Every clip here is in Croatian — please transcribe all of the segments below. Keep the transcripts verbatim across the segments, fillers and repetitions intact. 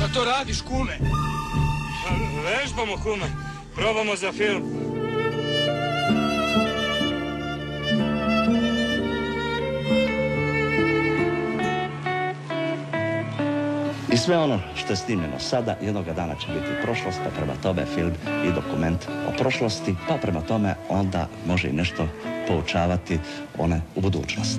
Šta to radiš, kume? Vežbamo, kume. Probamo za film. I sve ono što je snimljeno sada jednoga dana će biti prošlost, pa prema tome film i dokument o prošlosti, pa prema tome onda može i nešto poučavati one u budućnosti.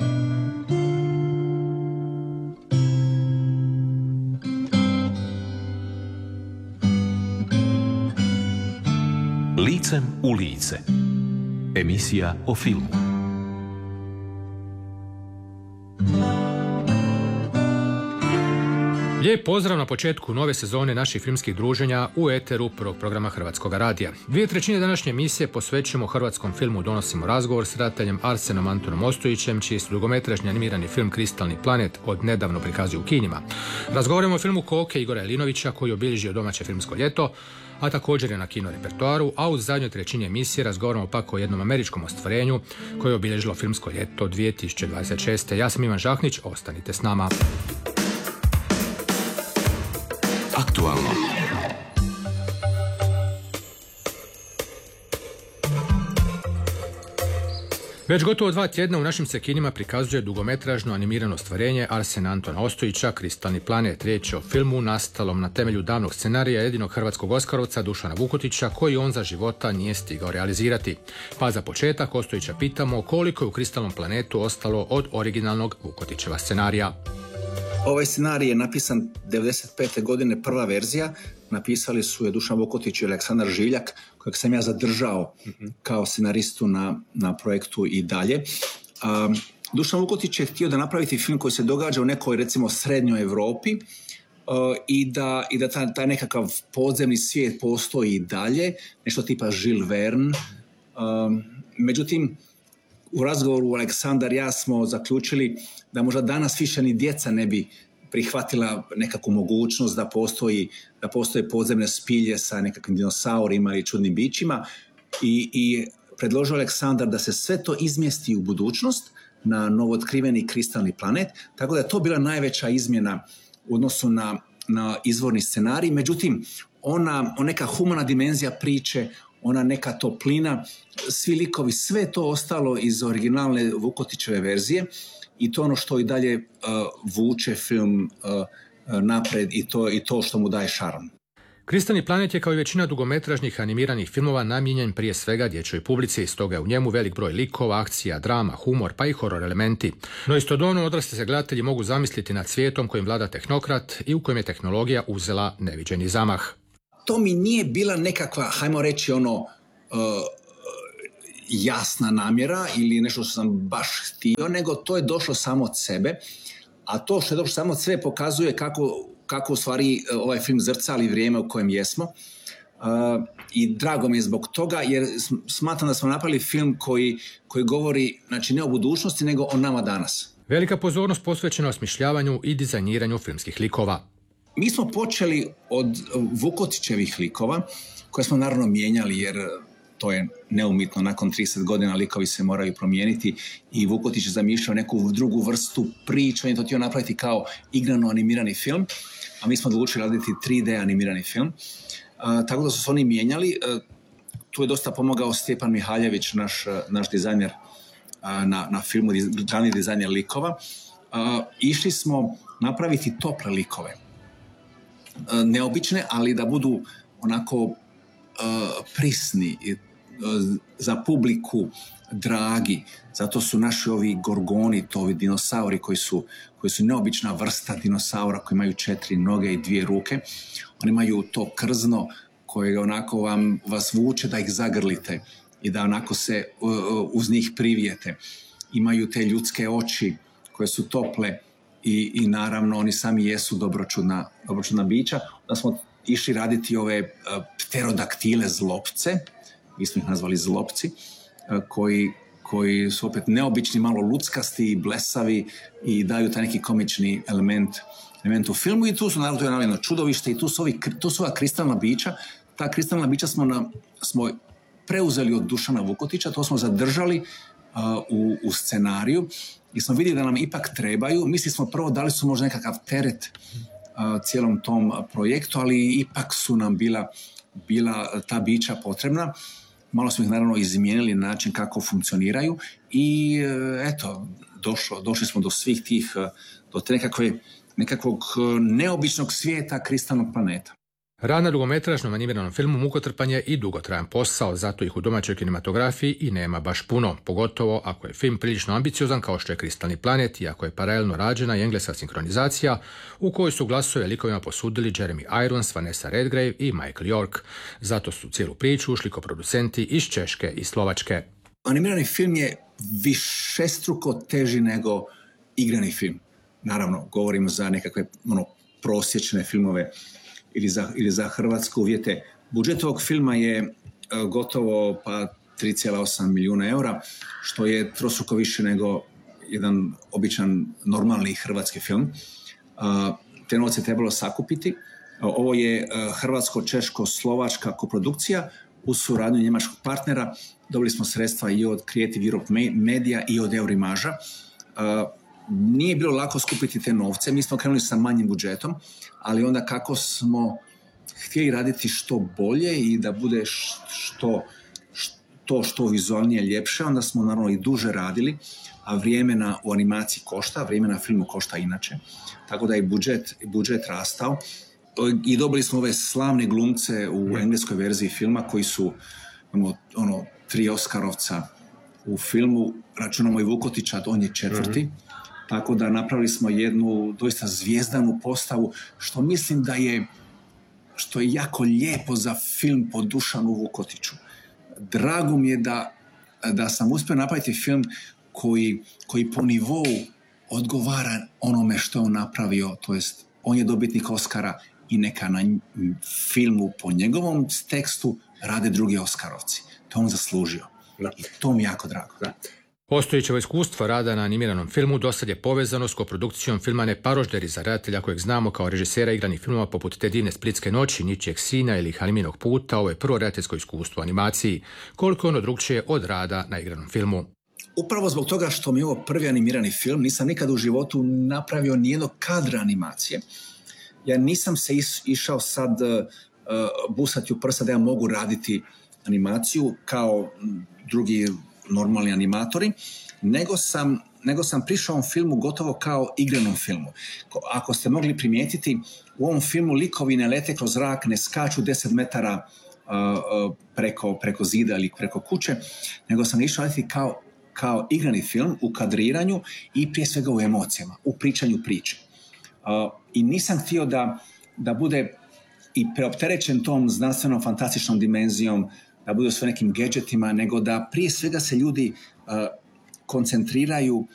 Licem u lice. Emisija o filmu. Lijep pozdrav na početku nove sezone naših filmskih druženja u eteru prvog programa Hrvatskog radija. Dvije trećine današnje emisije posvećujemo hrvatskom filmu Donosimo razgovor s redateljem Arsenom Antonom Ostojićem, čiji se dugometražni animirani film Kristalni planet od nedavno prikazuje u kinima. Razgovaramo o filmu Koke Igora Jelinovića koji je obilježio domaće filmsko ljeto, a također je na kino repertoaru, a u zadnjoj trećini emisije razgovaramo pak o jednom američkom ostvarenju koje je obilježilo filmsko ljeto dvije tisuće dvadeset šeste. Ja sam Ivan Žahnić, ostanite s nama. Aktualno. Već gotovo dva tjedna u našim se kinima prikazuje dugometražno animirano stvarenje Arsena Antona Ostojića, Kristalni planet. Riječ je o filmu nastalom na temelju davnog scenarija jedinog hrvatskog oskarovca Dušana Vukotića, koji on za života nije stigao realizirati. Pa za početak Ostojića pitamo koliko je u Kristalnom planetu ostalo od originalnog Vukotićeva scenarija. Ovaj scenarij je napisan devedeset pete godine, prva verzija. Napisali su je Dušan Vukotić i Aleksandar Žiljak, kojeg sam ja zadržao mm-hmm. kao scenaristu na, na projektu i dalje. Um, Dušan Vukotić je htio da napraviti film koji se događa u nekoj, recimo, srednjoj Europi uh, i da, i da taj, taj nekakav podzemni svijet postoji i dalje, nešto tipa Jules Verne. Um, međutim, u razgovoru Aleksandar i ja smo zaključili da možda danas više ni djeca ne bi prihvatila nekakvu mogućnost da postoji, da postoje podzemne spilje sa nekakvim dinosaurima i čudnim bićima i, i predložio Aleksandar da se sve to izmjesti u budućnost na novootkriveni kristalni planet, tako da je to bila najveća izmjena u odnosu na, na izvorni scenarij. Međutim, ona, ona neka humana dimenzija priče, ona neka toplina, svi likovi, sve to ostalo iz originalne Vukotićeve verzije i to ono što i dalje uh, vuče film uh, napred i to, i to što mu daje šarm. Kristalni planet je kao i većina dugometražnih animiranih filmova namijenjen prije svega dječjoj publici, stoga je u njemu velik broj likova, akcija, drama, humor pa i horor elementi. No istodobno odrasli se gledatelji mogu zamisliti nad svijetom kojim vlada tehnokrat i u kojem je tehnologija uzela neviđeni zamah. To mi nije bila nekakva, hajmo reći ono, uh, jasna namjera ili nešto što sam baš htio, nego to je došlo samo od sebe, a to što je došlo samo od sebe pokazuje kako, kako u stvari ovaj film zrcali vrijeme u kojem jesmo. Uh, I drago mi je zbog toga, jer smatram da smo napravili film koji, koji govori, znači, ne o budućnosti, nego o nama danas. Velika pozornost posvećena osmišljavanju i dizajniranju filmskih likova. Mi smo počeli od Vukotićevih likova, koje smo naravno mijenjali, jer to je neumitno, nakon trideset godina likovi se moraju promijeniti i Vukotić je zamišljao neku drugu vrstu priča, on je to htio napraviti kao igrano animirani film, a mi smo odlučili raditi tri D animirani film. Uh, tako da su se oni mijenjali. Uh, tu je dosta pomogao Stjepan Mihaljević, naš, naš dizajner uh, na, na filmu, glavni dizajner likova. Uh, išli smo napraviti tople likove. Neobične, ali da budu onako uh, prisni, uh, za publiku dragi. Zato su naši ovi gorgoni, to ovi dinosauri koji su, koji su neobična vrsta dinosaura, koji imaju četiri noge i dvije ruke. Oni imaju to krzno koje onako vam, vas vuče da ih zagrlite i da onako se uh, uz njih privijete. Imaju te ljudske oči koje su tople I, i naravno oni sami jesu dobročudna, dobročudna bića. Da smo išli raditi ove uh, pterodaktile zlopce, mi smo ih nazvali zlopci, uh, koji, koji su opet neobični, malo luckasti i blesavi i daju taj neki komični element, element u filmu. I tu su naravno, to je naravno čudovište i tu su, ovi, tu su ova kristalna bića. Ta kristalna bića smo, na, smo preuzeli od Dušana Vukotića, to smo zadržali uh, u, u scenariju. I smo vidjeli da nam ipak trebaju. Mislili smo prvo da li su možda nekakav teret cijelom tom projektu, ali ipak su nam bila, bila ta bića potrebna. Malo smo ih naravno izmijenili način kako funkcioniraju i eto, došlo, došli smo do svih tih, do te nekakve, nekakvog neobičnog svijeta kristalnog planeta. Rad na dugometražnom animiranom filmu mukotrpan je i dugotrajan posao, zato ih u domaćoj kinematografiji i nema baš puno, pogotovo ako je film prilično ambiciozan kao što je Kristalni planet i ako je paralelno rađena i engleska sinkronizacija u kojoj su glasove likovima posudili Jeremy Irons, Vanessa Redgrave i Michael York. Zato su cijelu priču ušli koproducenti iz Češke i Slovačke. Animirani film je višestruko teži nego igrani film. Naravno, govorimo za nekakve ono, prosječne filmove ili za, ili za hrvatske uvjete. Budžet ovog filma je uh, gotovo pa tri zarez osam milijuna eura, što je trostruko više nego jedan običan normalni hrvatski film. Uh, te novce je trebalo sakupiti. Uh, ovo je uh, hrvatsko-češko-slovačka koprodukcija uz suradnju njemačkog partnera. Dobili smo sredstva i od Creative Europe Media i od Eurimaža. Uh, nije bilo lako skupiti te novce. Mi smo krenuli sa manjim budžetom, ali onda kako smo htjeli raditi što bolje i da bude što, što, što vizualnije ljepše, onda smo naravno i duže radili, a vrijeme na, u animaciji košta, vrijeme na filmu košta inače. Tako da je budžet, budžet rastao. I dobili smo ove slavne glumce u engleskoj verziji filma koji su ono, ono tri Oskarovca u filmu. Računamo i Vukotića, on je četvrti. Mm-hmm. Tako da napravili smo jednu doista zvijezdanu postavu, što mislim da je, što je jako lijepo za film po Dušanu Vukotiću. Drago mi je da, da sam uspio napraviti film koji, koji po nivou odgovara onome što je on napravio, to jest on je dobitnik Oskara i neka na filmu po njegovom tekstu rade drugi Oskarovci. To on zaslužio. Da. I to mi je jako drago. Da. Postojeće iskustvo rada na animiranom filmu dosad je povezano s koprodukcijom filma Neparožderiza, redatelja kojeg znamo kao režisera igranih filmova poput Te divne splitske noći, Ničijeg sina ili Haliminog puta. Ovo je prvo redateljsko iskustvo u animaciji. Koliko je ono drugčije od rada na igranom filmu? Upravo zbog toga što mi je ovo prvi animirani film, nisam nikad u životu napravio nijednog kadra animacije. Ja nisam se is, išao sad uh, busati u prsa da ja mogu raditi animaciju kao drugi normalni animatori, nego sam, nego sam prišao ovom filmu gotovo kao igranom filmu. Ako ste mogli primijetiti, u ovom filmu likovi ne lete kroz zrak, ne skaču deset metara uh, uh, preko, preko zida ili preko kuće, nego sam išao raditi kao, kao igrani film u kadriranju i prije svega u emocijama, u pričanju priče. Uh, I nisam htio da, da bude i preopterećen tom znanstvenom fantastičnom dimenzijom, da budu sve nekim gadgetima, nego da prije svega se ljudi uh, koncentriraju uh,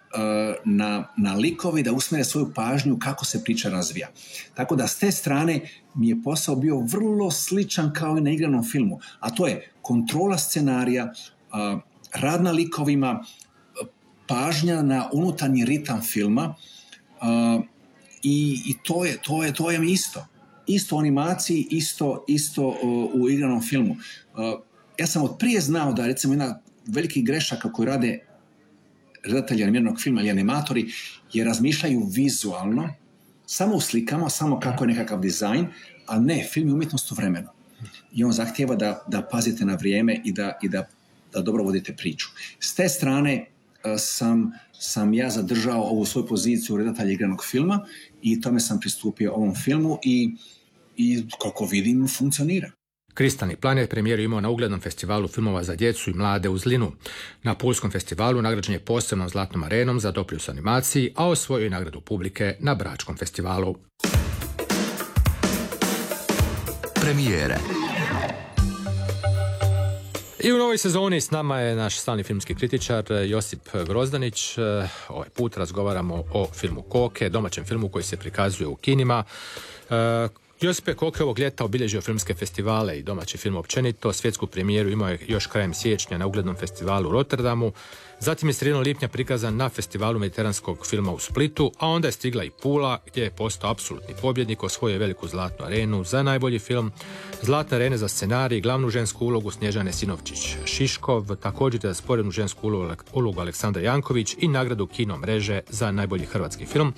na, na likovi, da usmjere svoju pažnju kako se priča razvija. Tako da s te strane mi je posao bio vrlo sličan kao i na igranom filmu, a to je kontrola scenarija, uh, rad na likovima, pažnja na unutarnji ritam filma uh, i, i to je, to je, to je isto. Isto u animaciji, isto, isto uh, u igranom filmu. Uh, ja sam od prije znao da recimo jedna veliki grešaka koju rade redatelji animiranog filma ili animatori je razmišljaju vizualno, samo u slikama, samo kako je nekakav dizajn, a ne, film je umjetnost u vremenu. I on zahtijeva da, da pazite na vrijeme i da, i da, da dobro vodite priču. S te strane uh, sam, sam ja zadržao ovu svoju poziciju redatelja igranog filma i tome sam pristupio ovom filmu i i kako vidim funkcionira. Kristalni planet premijeru imao na uglednom festivalu filmova za djecu i mlade u Zlinu. Na Pulskom festivalu nagrađen je posebnom zlatnom arenom za doprinos animaciji, a osvojio je nagradu publike na Bračkom festivalu. Premijere. I u novoj sezoni s nama je naš stalni filmski kritičar Josip Grozdanić. Ovaj put razgovaramo o filmu Koke, domaćem filmu koji se prikazuje u kinima. Josipe, Koke ovog ljeta obilježio filmske festivale i domaći film općenito. Svjetsku premijeru imao je još krajem siječnja na uglednom festivalu u Rotterdamu. Zatim je sredinom lipnja prikazan na festivalu mediteranskog filma u Splitu, a onda je stigla i Pula gdje je postao apsolutni pobjednik, osvojio veliku zlatnu arenu za najbolji film, zlatne arene za scenarij, glavnu žensku ulogu Snježane Sinovčić-Šiškov, također za sporednu žensku ulogu Aleksandra Janković i nagradu Kino mreže za najbolji hrvatski film.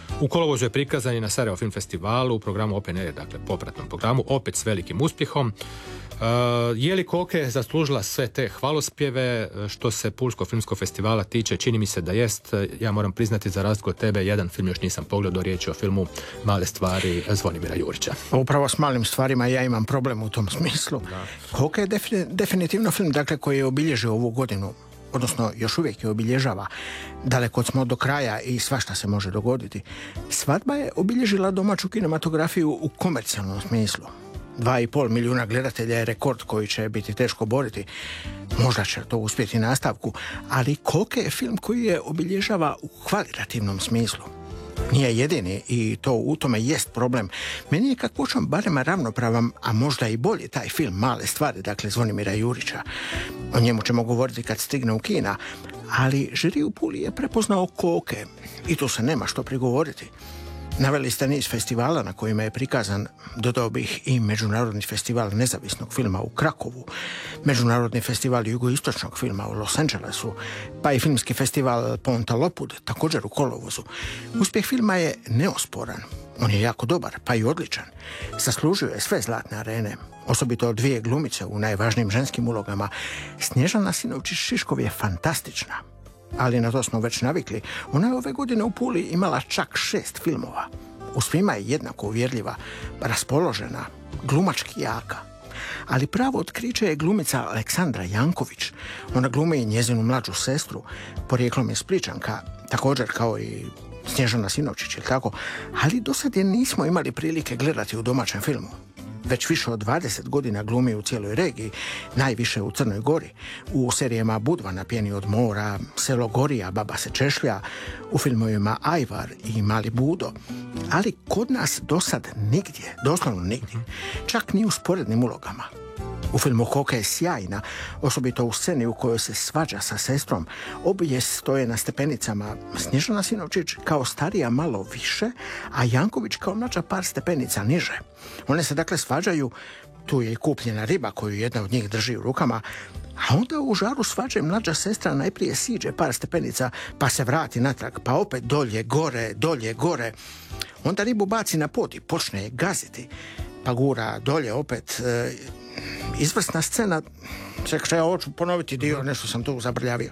U kolovozu je prikazan i na Sarajevo Film Festivalu u programu Open Air, dakle popratnom programu, opet s velikim uspjehom. Uh, je li Koke zaslužila sve te hvalospjeve? Što se Pulskog filmskog festivala tiče, čini mi se da jest. Ja moram priznati, za razliku od tebe, jedan film još nisam pogledao, riječ je o filmu Male stvari Zvonimira Jurića. Upravo s malim stvarima ja imam problem u tom smislu. Koke je defini- definitivno film, dakle, koji je obilježio ovu godinu, odnosno još uvijek je obilježava. Daleko smo do kraja i svašta se može dogoditi. Svadba je obilježila domaću kinematografiju u komercijalnom smislu. Dva i pol milijuna gledatelja je rekord koji će biti teško boriti. Možda će to uspjeti nastavku, ali Koke je film koji je obilježava u kvalitativnom smislu. Nije jedini i to u tome jest problem. Meni je kad počnem barem ravnopravan, a možda i bolji taj film Male stvari, dakle Zvonimira Jurića. O njemu ćemo govoriti kad stigne u kina, ali žiri u Puli je prepoznao Koke i tu se nema što prigovoriti. Naveli ste niz festivala na kojima je prikazan, dodao bih i Međunarodni festival nezavisnog filma u Krakovu, Međunarodni festival jugoistočnog filma u Los Angelesu, pa i filmski festival Ponta Lopud, također u kolovozu. Uspjeh filma je neosporan. On je jako dobar, pa i odličan. Zaslužio je sve zlatne arene, osobito dvije glumice u najvažnijim ženskim ulogama. Snježana Sinovčić-Šiškov je fantastična. Ali na to smo već navikli. Ona je ove godine u Puli imala čak šest filmova. U svima je jednako uvjerljiva, raspoložena, glumački jaka. Ali pravo otkriće je glumica Aleksandra Janković. Ona glumi i njezinu mlađu sestru, porijeklom je Spličanka, također kao i Snježana Sinovčić, ili tako? Ali do sad je nismo imali prilike gledati u domaćem filmu. Već više od dvadeset godina glumi u cijeloj regiji, najviše u Crnoj Gori, u serijama Budva na pjeni od mora, Selo Gorija, Baba se češlja, u filmovima Ajvar i Mali Budo. Ali kod nas do sad nigdje, doslovno nigdje, čak ni u sporednim ulogama. U filmu Koke je sjajna, osobito u sceni u kojoj se svađa sa sestrom. Obje stoje na stepenicama, Snježana Sinovčić kao starija malo više, a Janković kao mlađa par stepenica niže. One se dakle svađaju, tu je i kupljena riba koju jedna od njih drži u rukama, a onda u žaru svađe mlađa sestra najprije siđe par stepenica, pa se vrati natrag, pa opet dolje, gore, dolje, gore. Onda ribu baci na pod i počne je gaziti, pa gura dolje opet. E, izvrsna scena. Čekaj, ja hoću ponoviti dio, nešto sam tu zabrljavio.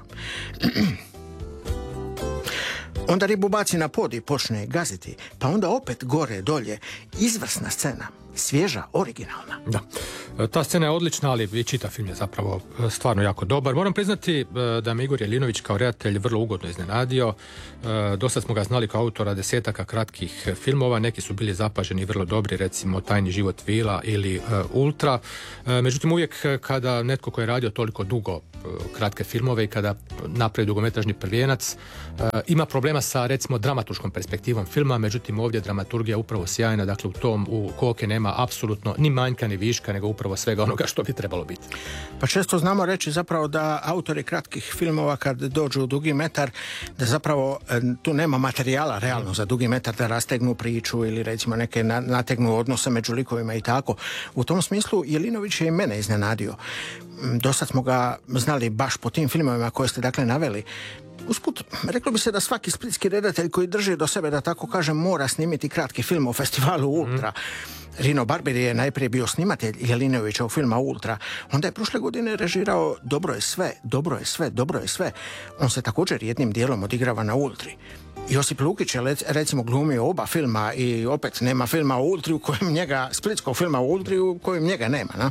Onda ribu baci na pod i počne je gaziti, pa onda opet gore, dolje. Izvrsna scena. Svježa, originalna. Da. Ta scena je odlična, ali i čitav film je zapravo stvarno jako dobar. Moram priznati da me Igor Jelinović kao redatelj vrlo ugodno iznenadio. Dosta smo ga znali kao autora desetaka kratkih filmova, neki su bili zapaženi i vrlo dobri, recimo Tajni život Vila ili Ultra. Međutim, uvijek kada netko ko je radio toliko dugo kratke filmove i kada napravi dugometražni prvijenac, ima problema sa, recimo, dramaturškom perspektivom filma, međutim ovdje dramaturgija upravo sjajna, dakle u tom u Koke nema apsolutno ni manjka ni viška, nego upravo svega onoga što bi trebalo biti. Pa često znamo reći zapravo da autori kratkih filmova kad dođu u dugi metar, da zapravo tu nema materijala realno za dugi metar da rastegnu priču ili recimo neke nategnu odnose među likovima i tako. U tom smislu Jelinović je i mene iznenadio. Dosad smo ga znali baš po tim filmovima koje ste dakle naveli. Usput, reklo bi se da svaki splitski redatelj koji drži do sebe, da tako kažem, mora snimiti kratki film o festivalu Ultra. Mm. Rino Barberi je najprije bio snimatelj Jelinovićevog filma Ultra. Onda je prošle godine režirao Dobro je sve, dobro je sve, dobro je sve. On se također jednim dijelom odigrava na Ultri. Josip Lukić je recimo glumio oba filma i opet nema filma o Ultri u kojem njega, splitskog filma o Ultri u kojem njega nema, na?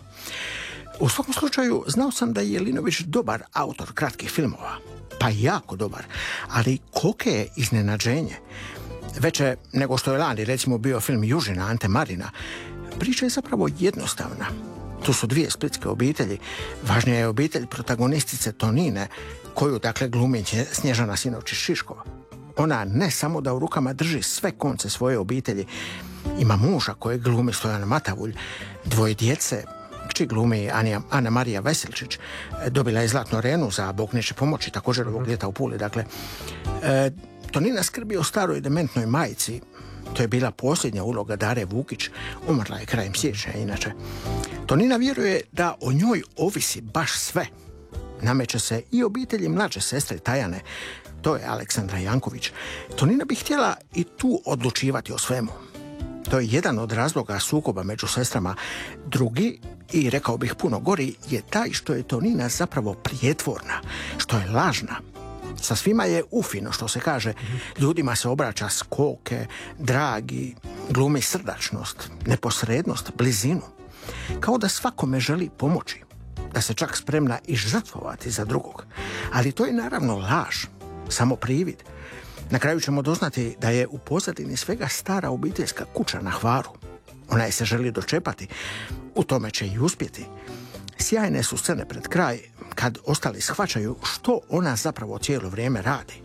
U svakom slučaju, znao sam da je Jelinović dobar autor kratkih filmova. Pa jako dobar. Ali Koke je iznenađenje. Veće nego što je lani recimo bio film Južina Ante Marina. Priča je zapravo jednostavna. Tu su dvije splitske obitelji. Važnija je obitelj protagonistice Tonine, koju dakle glumi Snježana Sinovčić-Šiškova. Ona ne samo da u rukama drži sve konce svoje obitelji. Ima muža kojeg glumi Stojan Matavulj, dvoje djece, kći glumi Anja, Ana Marija Veselčić, dobila je Zlatnu Renu za Bog neće pomoći, također ovog ljeta u Puli. Dakle, e, Tonina skrbi o staroj dementnoj majci. To je bila posljednja uloga Dare Vukić, umrla je krajem siječnja inače. Tonina vjeruje da o njoj ovisi baš sve. Nameće se i obitelji mlađe sestre Tajane. to je Aleksandra Janković. Tonina bi htjela i tu odlučivati o svemu. To je jedan od razloga sukoba među sestrama. Drugi, i rekao bih puno gori, je taj što je Tonina zapravo prijetvorna, što je lažna. Sa svima je ufino, što se kaže. Ljudima se obraća skoke, dragi, glumi srdačnost, neposrednost, blizinu. Kao da svakome želi pomoći, da se čak spremna i žrtvovati za drugog. Ali to je naravno laž, samo privid. Na kraju ćemo doznati da je u pozadini svega stara obiteljska kuća na Hvaru. Ona je se želi dočepati, u tome će i uspjeti. Sjajne su scene pred kraj, kad ostali shvaćaju što ona zapravo cijelo vrijeme radi.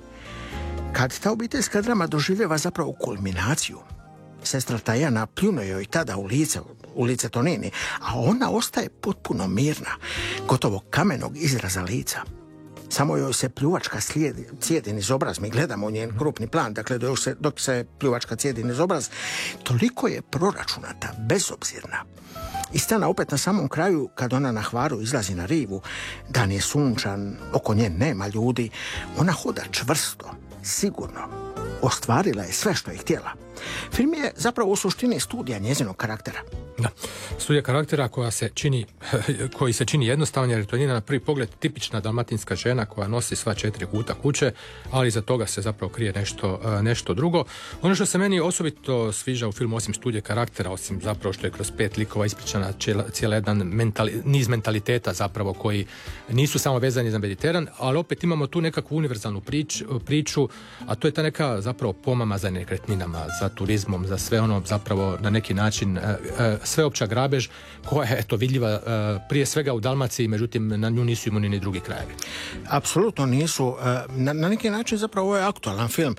Kad ta obiteljska drama doživljava zapravo kulminaciju, sestra Tajana pljune joj tada u lice, u lice Tonini, a ona ostaje potpuno mirna, gotovo kamenog izraza lica. Samo joj se pljuvačka slijedi, cijedi niz obraz, mi gledamo njen krupni plan, dakle dok se, dok se pljuvačka cijedi niz obraz, toliko je proračunata, bezobzirna. I stana opet na samom kraju, kad ona na Hvaru izlazi na rivu, dan je sunčan, oko nje nema ljudi, ona hoda čvrsto, sigurno. Ostvarila je sve što je htjela. Film je zapravo u suštini studija njezinog karaktera. Da, studija karaktera koja se čini, koji se čini jednostavno, jer je Tonina na prvi pogled tipična dalmatinska žena koja nosi sva četiri kuta kuće, ali iza toga se zapravo krije nešto, nešto drugo. Ono što se meni osobito sviđa u filmu, osim studije karaktera, osim zapravo što je kroz pet likova ispričana cijela jedan mentali, niz mentaliteta zapravo koji nisu samo vezani za Mediteran, ali opet imamo tu nekakvu univerzalnu prič, priču, a to je ta neka zapravo pomama za nekretninama, za turizmom, za sve ono zapravo na neki način sveopća grabež koja je eto vidljiva prije svega u Dalmaciji, međutim na nju nisu imuni ni drugi krajevi. Apsolutno nisu. Na, na neki način zapravo ovo je aktualan film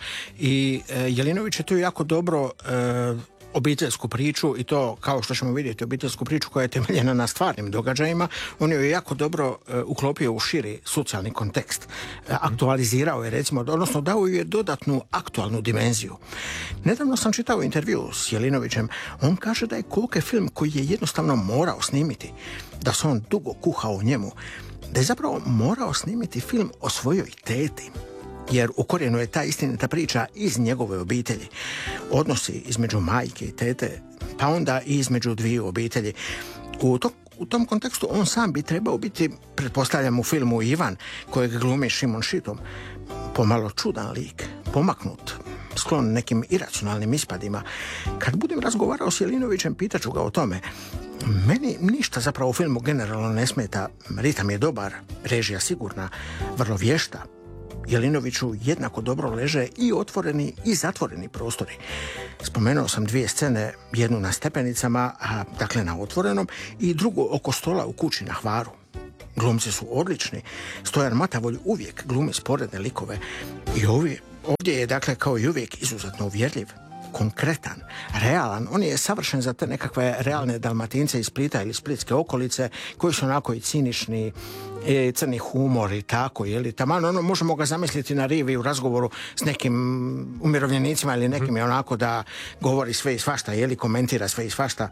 i Jelinović je tu jako dobro obiteljsku priču, i to kao što ćemo vidjeti obiteljsku priču koja je temeljena na stvarnim događajima, on je jako dobro uh, uklopio u širi socijalni kontekst. Uh, aktualizirao je, recimo, odnosno dao je dodatnu aktualnu dimenziju. Nedavno sam čitao intervju s Jelinovićem. On kaže da je Koke film koji je jednostavno morao snimiti, da se on dugo kuhao u njemu, da je zapravo morao snimiti film o svojoj teti, jer u korijenu je ta istinita priča iz njegove obitelji. Odnosi između majke i tete, pa onda i između dviju obitelji. U, to, u tom kontekstu on sam bi trebao biti, pretpostavljam u filmu Ivan, kojeg glumi Šimon Šitom, pomalo čudan lik, pomaknut, sklon nekim iracionalnim ispadima. Kad budem razgovarao s Jelinovićem, pitaću ga o tome. Meni ništa zapravo u filmu generalno ne smeta. Ritam je dobar, režija sigurna, vrlo vješta. Jelinoviću jednako dobro leže i otvoreni i zatvoreni prostori. Spomenuo sam dvije scene, jednu na stepenicama, a dakle na otvorenom, i drugu oko stola u kući na Hvaru. Glumci su odlični. Stojan Matavolj uvijek glumi sporedne likove i ovdje, ovdje je dakle kao i uvijek izuzetno uvjerljiv, konkretan, realan. On je savršen za te nekakve realne Dalmatince iz Splita ili splitske okolice koji su onako i cinični, i crni humor i tako, jeli, taman ono, možemo ga zamisliti na rivi u razgovoru s nekim umirovljenicima ili nekim je onako da govori sve i svašta, jeli, komentira sve i svašta.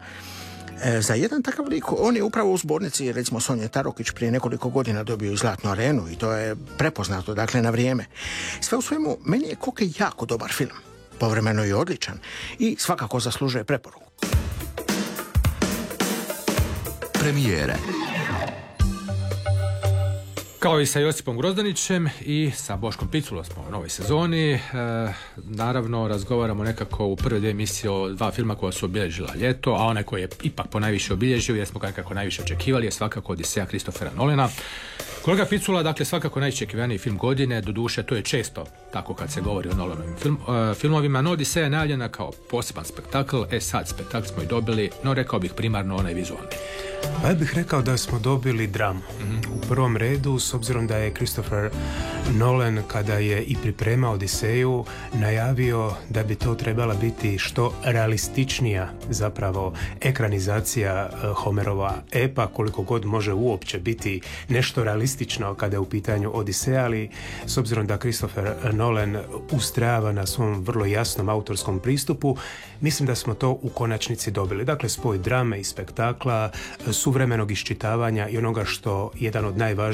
E, za jedan takav lik, on je upravo u zbornici, recimo Sonje Tarokić, prije nekoliko godina dobio Zlatnu arenu i to je prepoznato, dakle, na vrijeme. Sve u svemu, meni je Koke jako dobar film, povremeno je odličan i svakako zaslužuje preporuku. Premijere. Kao i sa Josipom Grozdanićem i sa Boškom Piculom smo u novoj sezoni. E, naravno, razgovaramo nekako u prve dvije emisije o dva filma koja su obilježila ljeto, a onaj koji je ipak ponajviše obilježio, jer smo ga nekako najviše očekivali, je svakako Odiseja Christophera Nolana. Kolega Picula, dakle, svakako najiščekivaniji film godine, doduše to je često tako kad se govori o Nolanovim film, uh, filmovima, no Odiseja je najavljena kao poseban spektakl, e sad spektakl smo i dobili, no rekao bih primarno onaj vizualni. Pa ja bih rekao da smo dobili dramu. Mm-hmm. U prvom redu, s obzirom da je Christopher Nolan, kada je i pripremao Odiseju, najavio da bi to trebala biti što realističnija zapravo ekranizacija Homerova epa, koliko god može uopće biti nešto realistično kada je u pitanju Odiseja, ali s obzirom da Christopher Nolan ustrajava na svom vrlo jasnom autorskom pristupu, mislim da smo to u konačnici dobili. Dakle, spoj drame i spektakla, suvremenog iščitavanja i onoga što jedan od najvažnijih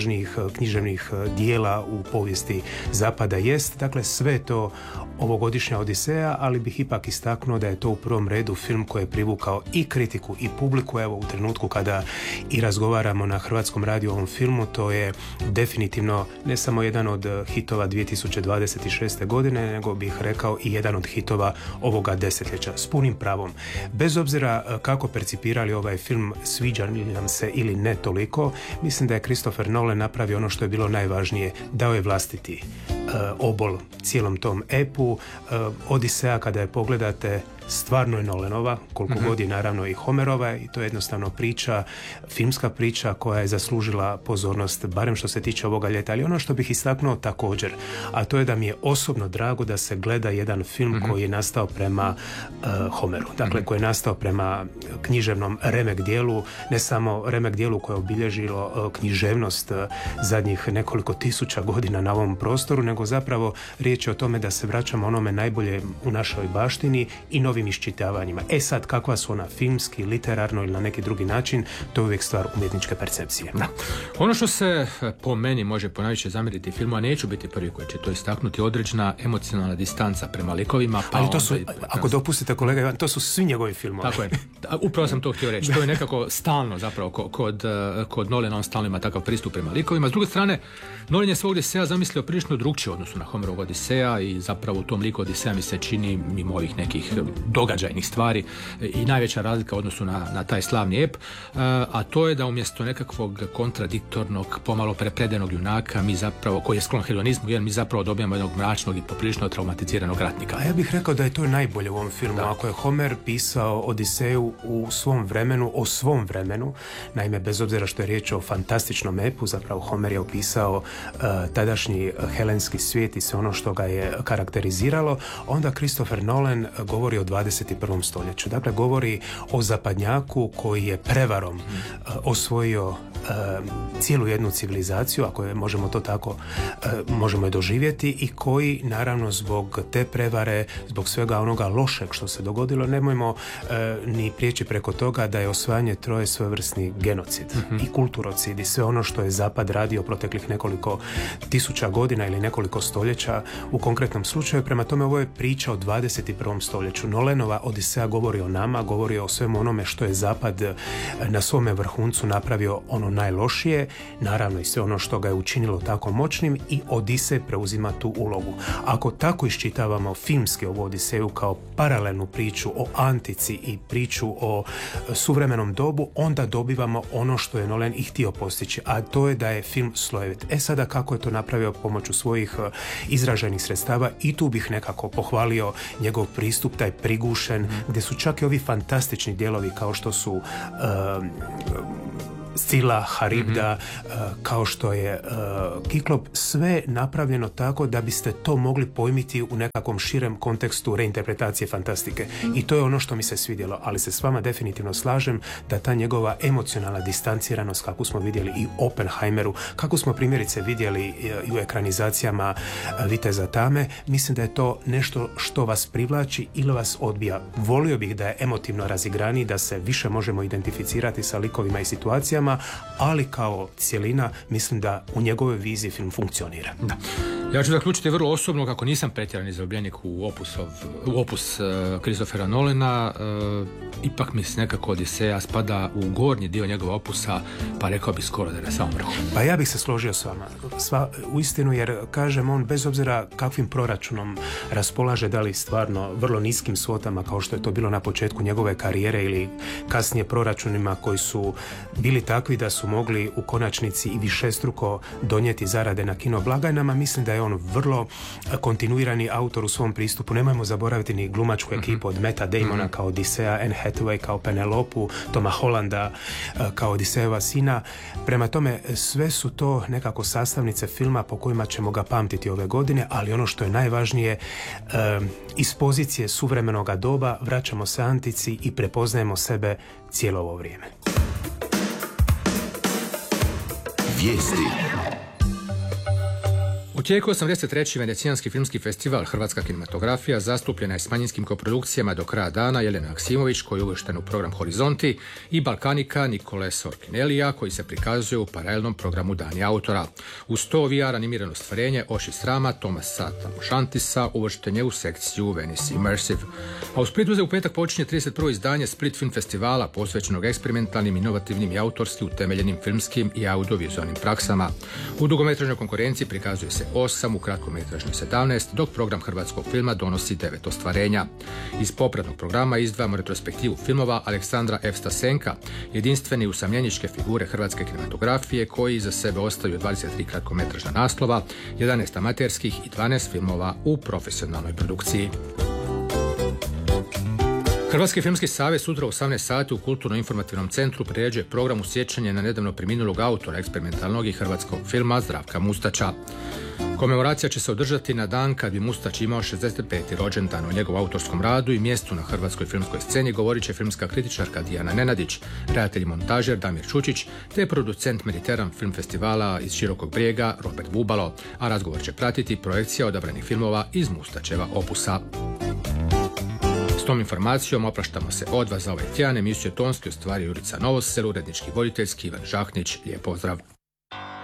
književnih dijela u povijesti Zapada jest. Dakle, sve to ovogodišnja Odiseja, ali bih ipak istaknuo da je to u prvom redu film koji je privukao i kritiku i publiku. Evo, u trenutku kada i razgovaramo na Hrvatskom radiju o ovom filmu, to je definitivno ne samo jedan od hitova dvije tisuće dvadeset šeste. godine, nego bih rekao i jedan od hitova ovoga desetljeća, s punim pravom. Bez obzira kako percipirali ovaj film, sviđa li nam se ili ne toliko, mislim da je Christopher Nolan napravio ono što je bilo najvažnije, dao je vlastiti uh, obol cijelom tom epu. Uh, Odiseja, kada je pogledate, stvarno je Nolanova, koliko mm-hmm. god je naravno i Homerova, i to je jednostavno priča, filmska priča koja je zaslužila pozornost, barem što se tiče ovoga ljeta. Ali ono što bih istaknuo također, a to je da mi je osobno drago da se gleda jedan film mm-hmm. koji je nastao prema uh, Homeru, dakle mm-hmm. koji je nastao prema književnom remek dijelu, ne samo remek dijelu koje je obilježilo uh, književnost uh, zadnjih nekoliko tisuća godina na ovom prostoru, nego zapravo riječ je o tome da se vraćamo onome najbolje u našoj baštini i novim iščitavanjima. E sad, kakva su ona filmski, literarno ili na neki drugi način, to je uvijek stvar umjetničke percepcije. Da. Ono što se po meni može ponajviše zamjeriti filmu, a neću biti prvi koji će to istaknuti, određena emocionalna distanca prema likovima. Pa ali to su, onda, ako dopustite kolega Ivan, to su svi njegovi filmovi. Tako je. Upravo sam to htio reći. To je nekako stalno zapravo kod, kod Nolana, on stalno ima takav pristup prema likovima. S druge strane, Nolan je svog Odiseja zamislio prilično drugčije u odnosu na Homerovog Odiseja i zapravo u tom liku Odiseja mi se čini, mimo ovih nekih događajnih stvari, i najveća razlika u odnosu na, na taj slavni ep, a to je da umjesto nekakvog kontradiktornog, pomalo prepredenog junaka, mi zapravo, koji je sklon hedonizmu, jer mi zapravo dobijamo jednog mračnog i poprilično traumatiziranog ratnika. A ja bih rekao da je to najbolje u ovom filmu. Da. Ako je Homer pisao Odiseju u svom vremenu, o svom vremenu, naime, bez obzira što je riječ o fantastičnom epu, zapravo Homer je opisao uh, tadašnji helenski svijet i sve ono što ga je karakteriziralo, onda Christopher Nolan govori o dvadeset prvom stoljeću. Dakle, govori o zapadnjaku koji je prevarom uh, osvojio uh, cijelu jednu civilizaciju, ako je, možemo to tako uh, možemo je doživjeti, i koji naravno zbog te prevare, zbog svega onoga lošeg što se dogodilo, nemojmo uh, ni prijeći preko toga da je osvajanje Troje svojevrsni genocid mm-hmm. i kulturocid i sve ono što je Zapad radio proteklih nekoliko tisuća godina ili nekoliko stoljeća u konkretnom slučaju. Prema tome, ovo je priča o dvadeset prvom stoljeću. Nolanova Odiseja govori o nama, govori o svemu onome što je Zapad na svome vrhuncu napravio ono najlošije, naravno i sve ono što ga je učinilo tako moćnim, i Odisej preuzima tu ulogu. Ako tako iščitavamo filmski ovu Odiseju kao paralelnu priču o antici i priču o suvremenom dobu, onda dobivamo ono što je Nolan i htio postići, a to je da je film slojevit. E sada, kako je to napravio pomoću svojih izraženih sredstava, i tu bih nekako pohvalio njegov pristup, taj prigušen, mm. gdje su čak i ovi fantastični dijelovi kao što su uh, Sila, Haribda, mm-hmm. uh, kao što je uh, Kiklop, sve napravljeno tako da biste to mogli pojmiti u nekakvom širem kontekstu reinterpretacije fantastike. Mm. I to je ono što mi se svidjelo, ali se s vama definitivno slažem da ta njegova emocionalna distanciranost, kako smo vidjeli i u Oppenheimeru, kako smo primjerice vidjeli i u ekranizacijama Viteza Tame, mislim da je to nešto što vas privlači ili vas odbija. Volio bih da je emotivno razigraniji, da se više možemo identificirati sa likovima i situacijama, ali kao cjelina mislim da u njegovoj viziji film funkcionira. Da. Ja ću zaključiti vrlo osobno, kako nisam pretjerani zaljubljenik u opusov, u opus uh, Christophera Nolana, uh, ipak mi se nekako Odiseja spada u gornji dio njegova opusa, pa rekao bih skoro da je na samom vrhu. Pa ja bih se složio s vama, Sva, u istinu, jer kažem, on bez obzira kakvim proračunom raspolaže, da li stvarno vrlo niskim svotama kao što je to bilo na početku njegove karijere ili kasnije proračunima koji su bili takvi da su mogli u konačnici i višestruko donijeti zarade na kino blagajnama, mislim da je on vrlo kontinuirani autor u svom pristupu. Nemojmo zaboraviti ni glumačku ekipu od Metta Damona mm-hmm. kao Odiseja, Anne Hathaway kao Penelopu, Toma Hollanda kao Odisejeva sina. Prema tome, sve su to nekako sastavnice filma po kojima ćemo ga pamtiti ove godine, ali ono što je najvažnije, iz pozicije suvremenoga doba vraćamo se antici i prepoznajemo sebe cijelo ovo vrijeme. Vijesti. U tijeku osamdeset treći Venecijanski filmski festival Hrvatska kinematografija zastupljena je s manjinskim koprodukcijama Do kraja dana Jelena Aksimović, koji je uvršten u program Horizonti, i Balkanika Nikole Sorkinelija, koji se prikazuje u paralelnom programu Dani autora. Uz to V R animirano stvarenje Oši srama Tomasa Tamošantisa uvršten je u sekciju Venice Immersive. A u Splitu u petak počinje trideset prvo izdanje Split Film Festivala, posvećenog eksperimentalnim, inovativnim i autorski utemeljenim filmskim i audiovizualnim praksama. U dugometražnoj konkurenciji prikazuje se osam, u kratkometražnoj sedamnaest, dok program hrvatskog filma donosi devet ostvarenja. Iz popratnog programa izdvajamo retrospektivu filmova Aleksandra F. Stasenka, jedinstveni usamljeničke figure hrvatske kinematografije, koji iza sebe ostaju dvadeset tri kratkometražna naslova, jedanaest amaterskih i dvanaest filmova u profesionalnoj produkciji. Hrvatski filmski savez sutra u osamnaest sati u Kulturno-informativnom centru priređuje program u sjećanje na nedavno preminulog autora eksperimentalnog i hrvatskog filma Zdravka Mustača. Komemoracija će se održati na dan kad bi Mustač imao šezdeset peti rođendan. O njegovom autorskom radu i mjestu na hrvatskoj filmskoj sceni govorit će filmska kritičarka Dijana Nenadić, redatelj i montažer Damir Čučić, te producent Mediteran film festivala iz Širokog Brijega Robert Bubalo, a razgovor će pratiti projekcija odabranih filmova iz Mustačeva opusa. S tom informacijom opraštamo se od vas za ovaj tjedan. Emisiju tonski ostvario Jurica Novosel, urednički voditeljski Ivan Žahnić. Lijep pozdrav!